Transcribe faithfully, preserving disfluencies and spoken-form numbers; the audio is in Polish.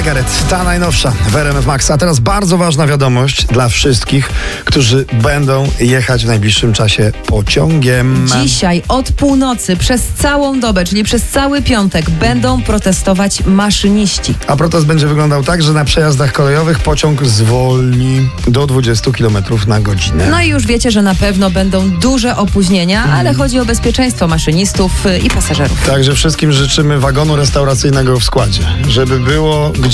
Margaret, ta najnowsza w R M F Max. A teraz bardzo ważna wiadomość dla wszystkich, którzy będą jechać w najbliższym czasie pociągiem. Dzisiaj od północy przez całą dobę, czyli przez cały piątek będą protestować maszyniści. A protest będzie wyglądał tak, że na przejazdach kolejowych pociąg zwolni do dwudziestu kilometrów na godzinę. No i już wiecie, że na pewno będą duże opóźnienia, mm. ale chodzi o bezpieczeństwo maszynistów i pasażerów. Także wszystkim życzymy wagonu restauracyjnego w składzie, żeby było gdzie